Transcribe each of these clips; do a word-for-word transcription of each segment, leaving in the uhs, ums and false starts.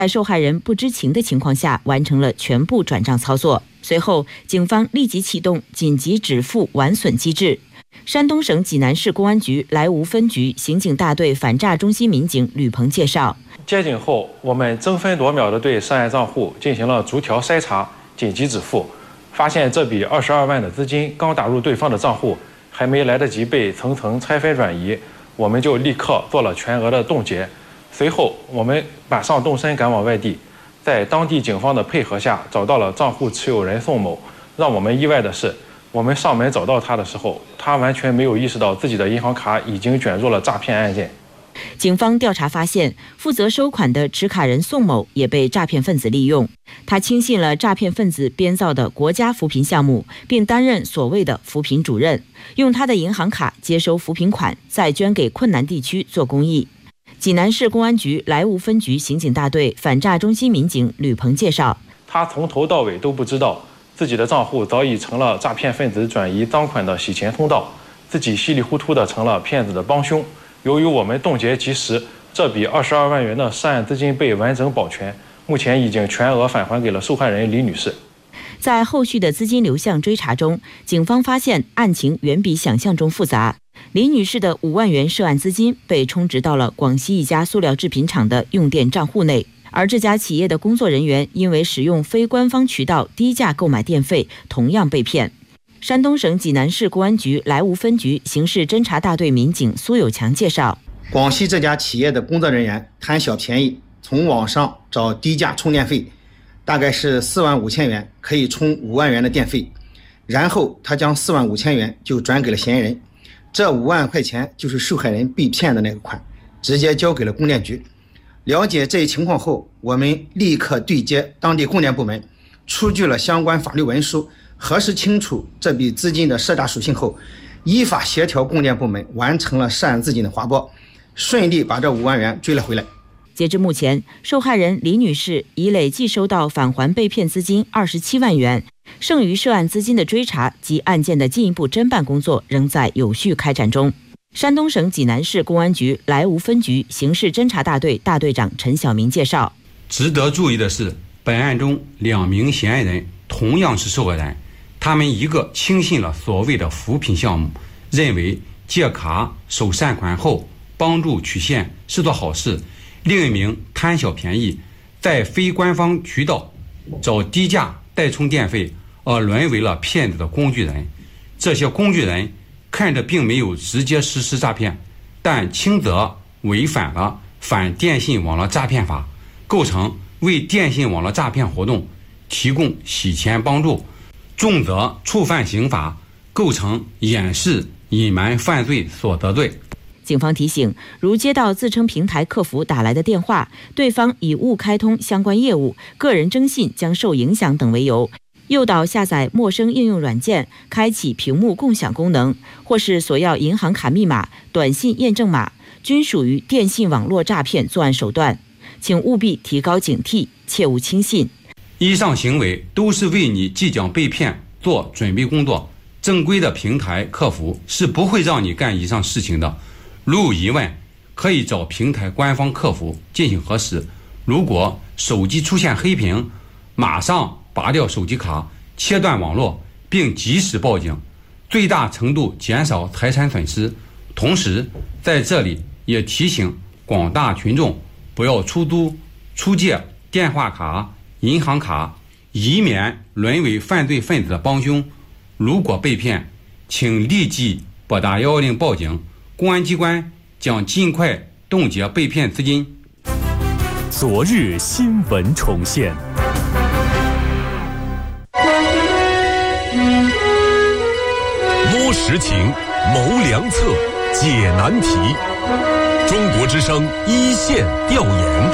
在受害人不知情的情况下完成了全部转账操作。随后，警方立即启动紧急止付完损机制。山东省济南市公安局莱芜分局刑警大队反诈中心民警吕鹏介绍， 接警后，我们争分夺秒地对涉案账户进行了逐条筛查、紧急止付，发现这笔二十二万的资金刚打入对方的账户，还没来得及被层层拆分转移，我们就立刻做了全额的冻结。随后，我们马上动身赶往外地，在当地警方的配合下，找到了账户持有人宋某。让我们意外的是，我们上门找到他的时候，他完全没有意识到自己的银行卡已经卷入了诈骗案件。 警方调查发现，负责收款的持卡人宋某也被诈骗分子利用。他轻信了诈骗分子编造的国家扶贫项目，并担任所谓的扶贫主任，用他的银行卡接收扶贫款，再捐给困难地区做公益。济南市公安局莱芜分局刑警大队反诈中心民警吕鹏介绍， 他从头到尾都不知道自己的账户早已成了诈骗分子转移赃款的洗钱通道，自己稀里糊涂的成了骗子的帮凶。由于我们冻结及时，这笔二十二万元的涉案资金被完整保全，目前已经全额返还给了受害人李女士。 在后续的资金流向追查中，警方发现案情远比想象中复杂。李女士的五万元涉案资金被充值到了广西一家塑料制品厂的用电账户内，而这家企业的工作人员因为使用非官方渠道低价购买电费，同样被骗。山东省济南市公安局莱芜分局刑事侦查大队民警苏有强介绍， 广西这家企业的工作人员贪小便宜，从网上找低价充电费，大概是四万五千元，可以充五万元的电费，然后他将四万五千元就转给了嫌疑人，这五万块钱就是受害人被骗的那个款，直接交给了供电局。了解这一情况后，我们立刻对接当地供电部门，出具了相关法律文书，核实清楚这笔资金的涉诈属性后，依法协调供电部门完成了涉案资金的划拨，顺利把这五万元追了回来。 截至目前，受害人李女士已累计收到返还被骗资金二十七万元，剩余涉案资金的追查及案件的进一步侦办工作仍在有序开展中。山东省济南市公安局莱芜分局刑事侦查大队大队长陈晓明介绍， 值得注意的是，本案中两名嫌疑人同样是受害人，他们一个轻信了所谓的扶贫项目，认为借卡收善款后帮助取现是做好事；另一名贪小便宜，在非官方渠道找低价代充电费，而沦为了骗子的工具人。这些工具人看着并没有直接实施诈骗，但轻则违反了反电信网络诈骗法，构成为电信网络诈骗活动提供洗钱帮助；重则触犯刑法，构成掩饰隐瞒犯罪所得罪。 警方提醒，如接到自称平台客服打来的电话，对方以误开通相关业务、个人征信将受影响等为由，诱导下载陌生应用软件，开启屏幕共享功能，或是索要银行卡密码、短信验证码，均属于电信网络诈骗作案手段，请务必提高警惕，切勿轻信。 以上行为都是为你即将被骗做准备工作，正规的平台客服是不会让你干以上事情的。如有疑问，可以找平台官方客服进行核实。如果手机出现黑屏，马上拔掉手机卡，切断网络，并及时报警，最大程度减少财产损失。同时，在这里也提醒广大群众不要出租、出借电话卡、银行卡，以免沦为犯罪分子的帮凶。如果被骗，请立即拨打一一零报警，公安机关将尽快冻结被骗资金。 昨日新闻重现。摸实情，谋良策，解难题。中国之声一线调研。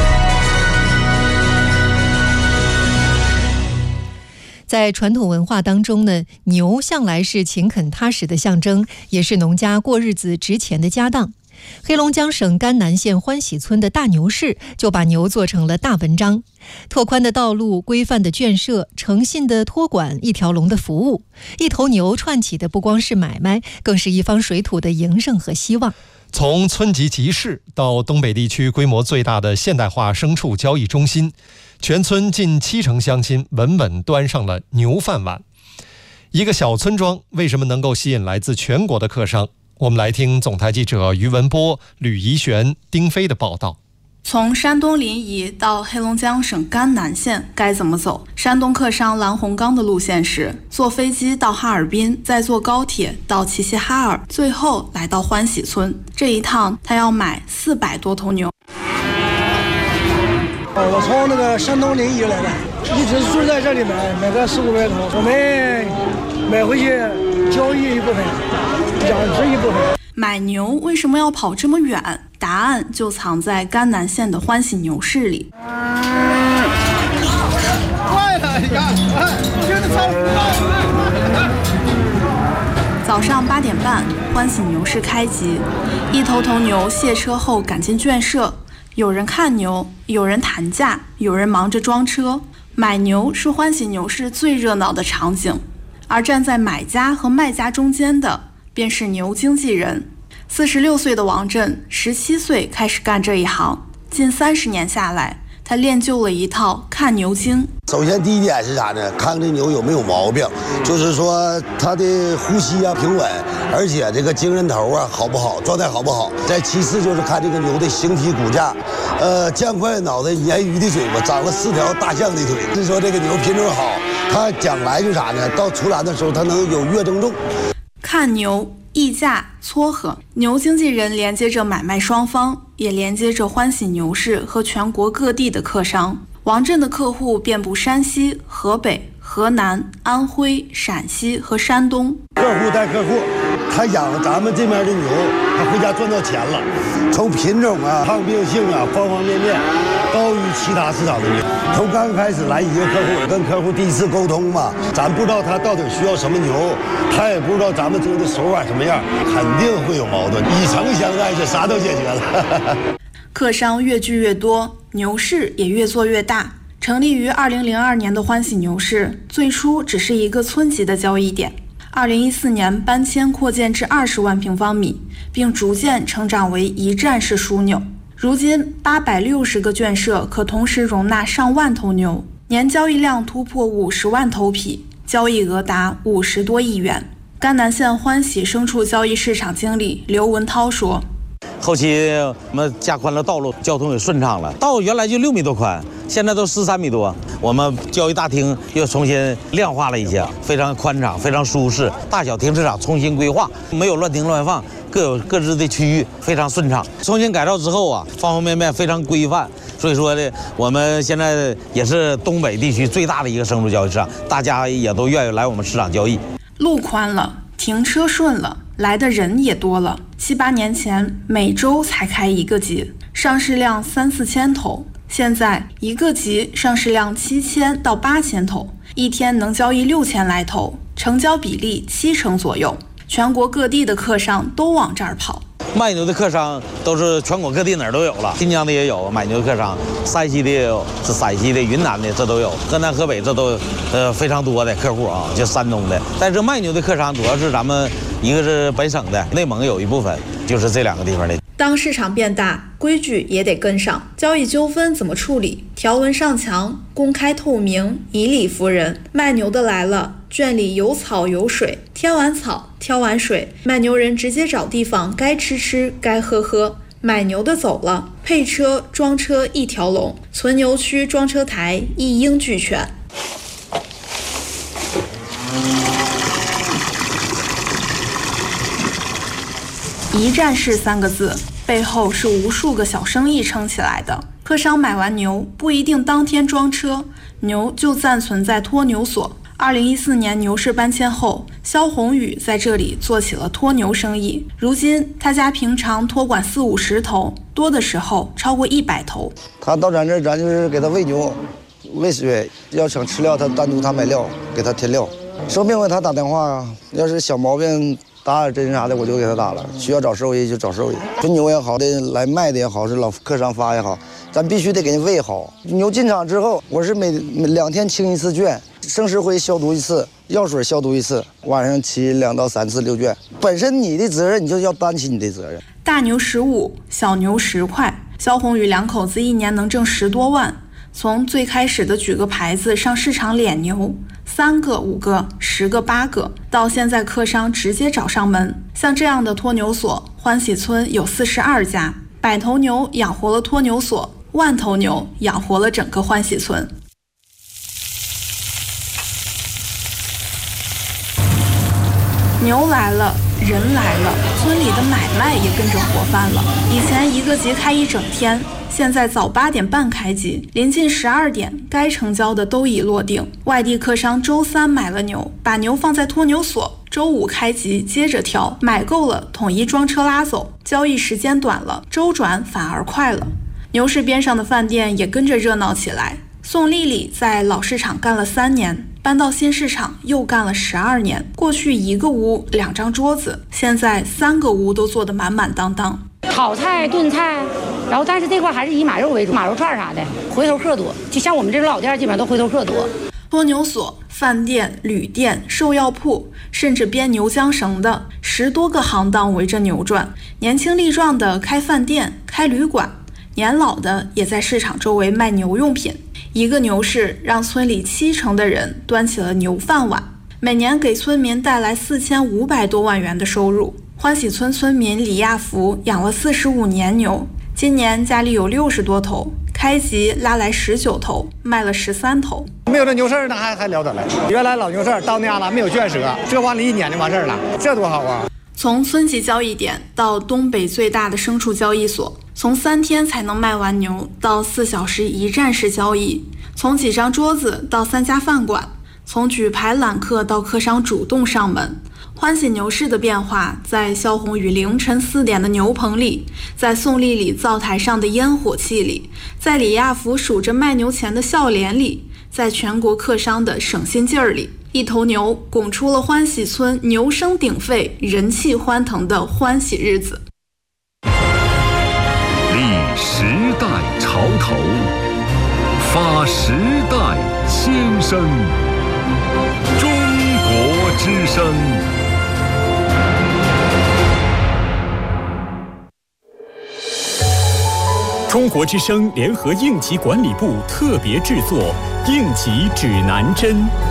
在传统文化当中呢，牛向来是勤恳踏实的象征，也是农家过日子值钱的家当。黑龙江省甘南县欢喜村的大牛市就把牛做成了大文章，拓宽的道路、规范的圈舍、诚信的托管、一条龙的服务，一头牛串起的不光是买卖，更是一方水土的营生和希望。 从村级集市到东北地区规模最大的现代化牲畜交易中心，全村近七成乡亲稳稳端上了牛饭碗。一个小村庄为什么能够吸引来自全国的客商？我们来听总台记者于文波、吕怡璇、丁飞的报道。 从山东临沂到黑龙江省甘南县该怎么走？山东客商蓝洪刚的路线是坐飞机到哈尔滨，再坐高铁到齐齐哈尔，最后来到欢喜村。这一趟他要买四百多头牛。 我从那个山东临沂来的，一直住在这里买，买个四五百头，我们买回去交易一部分，养殖一部分。 买牛为什么要跑这么远？答案就藏在甘南县的欢喜牛市里。 坏了，你看，真的超早上八点半，欢喜牛市开集，一头头牛卸车后赶进圈舍，有人看牛，有人谈价，有人忙着装车。买牛是欢喜牛市最热闹的场景，而站在买家和卖家中间的便是牛经纪人。四十六岁的王震，十七岁开始干这一行，近三十年下来，他练就了一套看牛经。 首先第一点是啥呢？看这牛有没有毛病，就是说它的呼吸啊平稳，而且这个精神头啊好不好，状态好不好。再其次就是看这个牛的形体骨架，呃，酱块脑袋，鲶鱼的嘴巴，长了四条大象的腿。是说这个牛品种好，它将来就啥呢？到出栏的时候，它能有月增重。 看牛。议价撮合，牛经纪人连接着买卖双方，也连接着欢喜牛市和全国各地的客商。王震的客户遍布山西、河北、河南、安徽、陕西和山东。 客户带客户，他养咱们这边的牛，他回家赚到钱了。从品种啊、抗病性啊，方方面面高于其他市场的牛。从刚开始来一个客户，跟客户第一次沟通嘛，咱不知道他到底需要什么牛，他也不知道咱们牛的手法什么样，肯定会有矛盾。以诚相待，这啥都解决了。 客商越聚越多，牛市也越做越大。成立于二零零二年的欢喜牛市，最初只是一个村级的交易点。二零一四年搬迁扩建至二十万平方米，并逐渐成长为一站式枢纽。如今八百六十个圈舍可同时容纳上万头牛，年交易量突破五十万头匹，交易额达五十多亿元。甘南县欢喜牲畜交易市场经理刘文涛说： 后期我们加宽了道路，交通也顺畅了。道原来就六米多宽，现在都十三米多。我们交易大厅又重新亮化了一些，非常宽敞，非常舒适。大小停车场重新规划，没有乱停乱放，各有各自的区域，非常顺畅。重新改造之后啊，方方面面非常规范。所以说呢，我们现在也是东北地区最大的一个牲畜交易市场，大家也都愿意来我们市场交易。 路宽了，停车顺了，来的人也多了。七八年前每周才开一个集，上市量三四千头，现在一个集上市量七千到八千头，一天能交易六千来头，成交比例七成左右。全国各地的客商都往这儿跑。 卖牛的客商都是全国各地哪儿都有了，新疆的也有买牛的客商，山西的也有，是陕西的、云南的这都有，河南、河北这都呃非常多的客户啊，就山东的。但是卖牛的客商主要是咱们一个是本省的，内蒙有一部分，就是这两个地方的。 当市场变大，规矩也得跟上。交易纠纷怎么处理？条文上墙，公开透明，以理服人。卖牛的来了，圈里有草有水，挑完草，挑完水，卖牛人直接找地方，该吃吃，该喝喝。买牛的走了，配车、装车一条龙，存牛区、装车台一应俱全。一站式三个字，背后是无数个小生意撑起来的。客商买完牛不一定当天装车，牛就暂存在托牛所。二零一四年牛市搬迁后，肖宏宇在这里做起了托牛生意。如今他家平常托管四五十头，多的时候超过一百头。 他到咱这儿，咱就是给他喂牛、喂水，要想吃料，他单独他买料，给他添料。生病给他打电话，要是小毛病。打点针啥的我就给他打了，需要找兽医就找兽医。纯牛也好的，来卖的也好，是老客商发也好，咱必须得给人喂好。牛进场之后，我是每每两天清一次圈， 生石灰消毒一次，药水消毒一次，晚上骑两到三次遛圈。本身你的责任，你就要担起你的责任。 大牛十五，小牛十块。肖宏宇两口子一年能挣十多万。从最开始的举个牌子上市场敛牛，三个、五个、十个、八个，到现在客商直接找上门。像这样的托牛所，欢喜村有四十二家。百头牛养活了托牛所，万头牛养活了整个欢喜村。牛来了，人来了，村里的买卖也跟着活泛了。以前一个集开一整天，现在早八点半开集，临近十二点，该成交的都已落定。外地客商周三买了牛，把牛放在托牛所，周五开集接着挑，买够了统一装车拉走。交易时间短了，周转反而快了。牛市边上的饭店也跟着热闹起来。宋丽丽在老市场干了三年，搬到新市场又干了十二年。过去一个屋两张桌子，现在三个屋都坐得满满当当。 炒菜、炖菜，然后但是这块还是以马肉为主，马肉串啥的，回头客多。就像我们这种老店，基本上都回头客多。 托牛所、饭店、旅店、兽药铺，甚至编牛缰绳的，十多个行当围着牛转。年轻力壮的开饭店、开旅馆，年老的也在市场周围卖牛用品。一个牛市让村里七成的人端起了牛饭碗，每年给村民带来四千五百多万元的收入。欢喜村村民李亚福养了四十五年牛，今年家里有六十多头，开集拉来十九头，卖了十三头。 没有这牛市那还还了得了。原来老牛市到那样了，没有圈舍，这完了一年就完事儿了，这多好啊！ 从村级交易点到东北最大的牲畜交易所，从三天才能卖完牛到四小时一站式交易，从几张桌子到三家饭馆，从举牌揽客到客商主动上门。欢喜牛市的变化，在肖宏宇凌晨四点的牛棚里，在宋丽丽灶台上的烟火气里，在李亚福数着卖牛钱的笑脸里，在全国客商的省心劲儿里，一头牛拱出了欢喜村牛声鼎沸、人气欢腾的欢喜日子。 立时代潮头，发时代先声，中国之声。中国之声联合应急管理部特别制作《应急指南针》。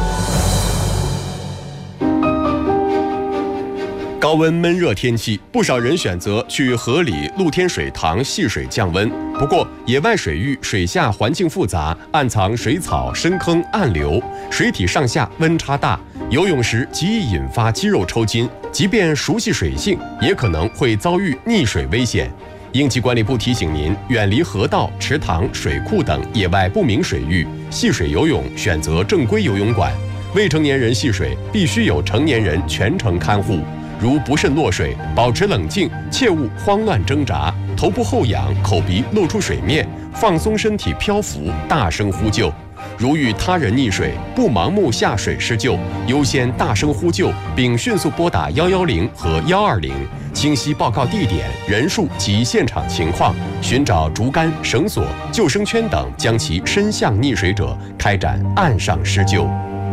高温闷热天气，不少人选择去河里、露天水塘戏水降温。不过，野外水域水下环境复杂，暗藏水草、深坑、暗流，水体上下温差大，游泳时极易引发肌肉抽筋。即便熟悉水性，也可能会遭遇溺水危险。应急管理部提醒您，远离河道、池塘、水库等野外不明水域，戏水游泳选择正规游泳馆。未成年人戏水必须有成年人全程看护。如不慎落水，保持冷静，切勿慌乱挣扎，头部后仰，口鼻露出水面，放松身体漂浮，大声呼救。如遇他人溺水，不盲目下水施救，优先大声呼救，并迅速拨打一一零和一二零，清晰报告地点、人数及现场情况，寻找竹竿、绳索、救生圈等，将其伸向溺水者，开展岸上施救。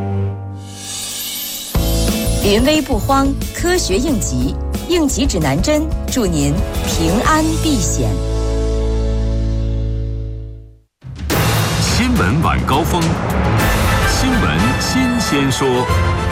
临危不慌，科学应急，应急指南针，祝您平安避险。 新闻晚高峰，新闻新鲜说。